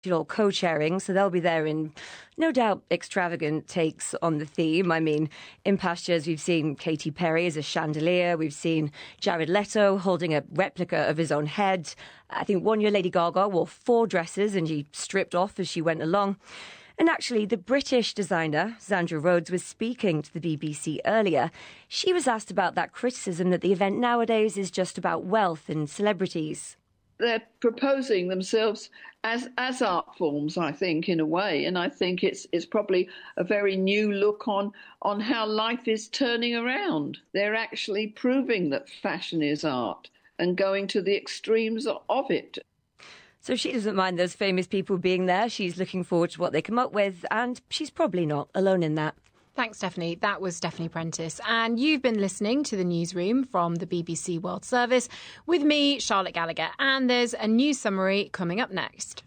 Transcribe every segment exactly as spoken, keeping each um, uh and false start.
All co-chairing, so they'll be there in no doubt extravagant takes on the theme. I mean, in past years we've seen Katy Perry as a chandelier, we've seen Jared Leto holding a replica of his own head. I think one year Lady Gaga wore four dresses and she stripped off as she went along. And actually, the British designer, Zandra Rhodes, was speaking to the B B C earlier. She was asked about that criticism that the event nowadays is just about wealth and celebrities. They're proposing themselves as as art forms, I think, in a way, and I think it's it's probably a very new look on on how life is turning around. They're actually proving that fashion is art and going to the extremes of it. So she doesn't mind those famous people being there. She's looking forward to what they come up with, and she's probably not alone in that. Thanks, Stephanie. That was Stephanie Prentice. And you've been listening to the newsroom from the B B C World Service with me, Charlotte Gallagher. And there's a news summary coming up next.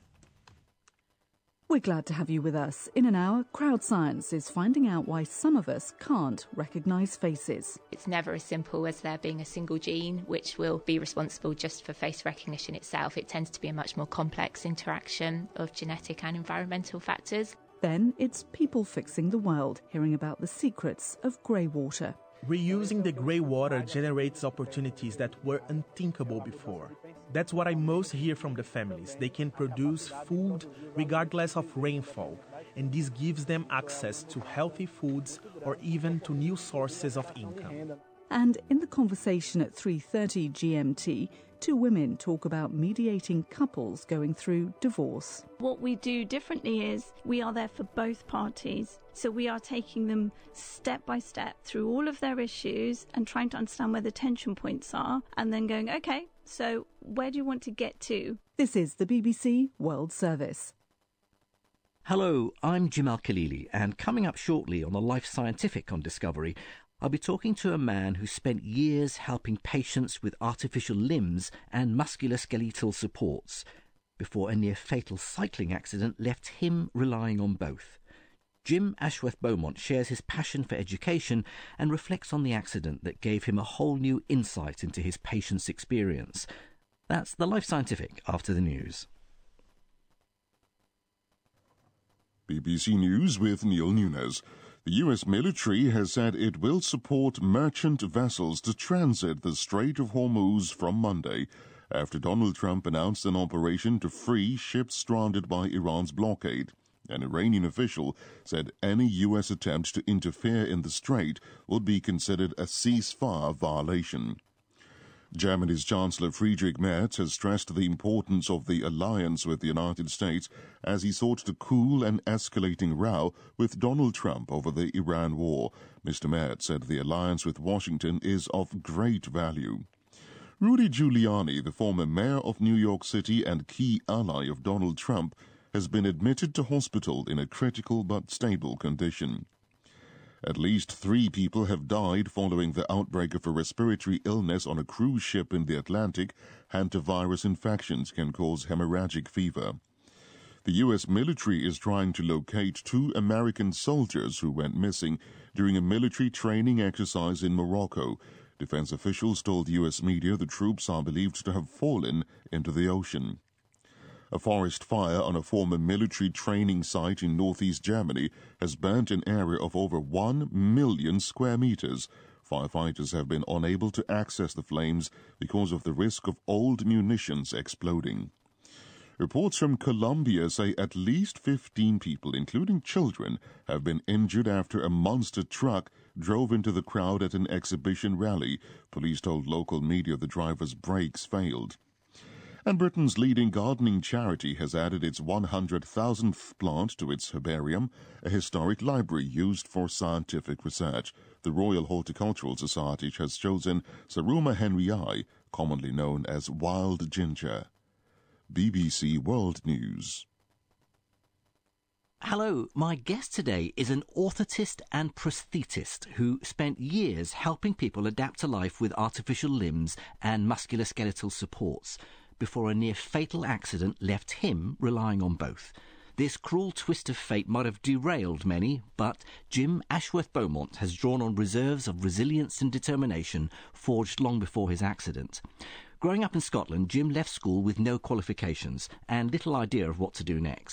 We're glad to have you with us. In an hour, Crowd Science is finding out why some of us can't recognise faces. It's never as simple as there being a single gene which will be responsible just for face recognition itself. It tends to be a much more complex interaction of genetic and environmental factors. Then it's people fixing the world, hearing about the secrets of grey water. Reusing the grey water generates opportunities that were unthinkable before. That's what I most hear from the families. They can produce food regardless of rainfall, and this gives them access to healthy foods or even to new sources of income. And in the conversation at three thirty G M T, two women talk about mediating couples going through divorce. What we do differently is we are there for both parties. So we are taking them step by step through all of their issues and trying to understand where the tension points are and then going, OK, so where do you want to get to? This is the B B C World Service. Hello, I'm Jim Al-Khalili, and coming up shortly on the Life Scientific on Discovery, I'll be talking to a man who spent years helping patients with artificial limbs and musculoskeletal supports before a near-fatal cycling accident left him relying on both. Jim Ashworth-Beaumont shares his passion for education and reflects on the accident that gave him a whole new insight into his patient's experience. That's the Life Scientific after the news. B B C News with Neil Nunes. The U S military has said it will support merchant vessels to transit the Strait of Hormuz from Monday, after Donald Trump announced an operation to free ships stranded by Iran's blockade. An Iranian official said any U S attempt to interfere in the strait would be considered a ceasefire violation. Germany's Chancellor Friedrich Merz has stressed the importance of the alliance with the United States as he sought to cool an escalating row with Donald Trump over the Iran war. Mister Merz said the alliance with Washington is of great value. Rudy Giuliani, the former mayor of New York City and key ally of Donald Trump, has been admitted to hospital in a critical but stable condition. At least three people have died following the outbreak of a respiratory illness on a cruise ship in the Atlantic. Hantavirus infections can cause hemorrhagic fever. The U S military is trying to locate two American soldiers who went missing during a military training exercise in Morocco. Defense officials told U S media the troops are believed to have fallen into the ocean. A forest fire on a former military training site in northeast Germany has burnt an area of over one million square meters. Firefighters have been unable to access the flames because of the risk of old munitions exploding. Reports from Colombia say at least fifteen people, including children, have been injured after a monster truck drove into the crowd at an exhibition rally. Police told local media the driver's brakes failed. And Britain's leading gardening charity has added its one hundred thousandth plant to its herbarium, a historic library used for scientific research. The Royal Horticultural Society has chosen Saruma henryi, commonly known as wild ginger. B B C World News. Hello, my guest today is an orthotist and prosthetist who spent years helping people adapt to life with artificial limbs and musculoskeletal supports, before a near-fatal accident left him relying on both. This cruel twist of fate might have derailed many, but Jim Ashworth-Beaumont has drawn on reserves of resilience and determination forged long before his accident. Growing up in Scotland, Jim left school with no qualifications and little idea of what to do next.